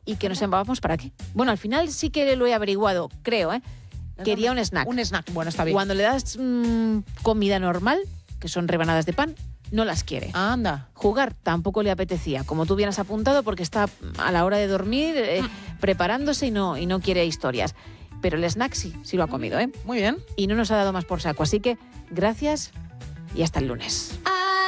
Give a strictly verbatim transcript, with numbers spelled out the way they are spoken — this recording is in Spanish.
y que nos vamos para qué. Bueno, al final sí que lo he averiguado, creo, ¿eh? Quería un snack. Un snack, bueno, está bien. Cuando le das mmm, comida normal, que son rebanadas de pan, no las quiere. Anda. Jugar tampoco le apetecía, como tú bien has apuntado, porque está a la hora de dormir eh, preparándose y no, y no quiere historias. Pero el snack sí, sí lo ha comido, ¿eh? Muy bien. Y no nos ha dado más por saco. Así que gracias y hasta el lunes.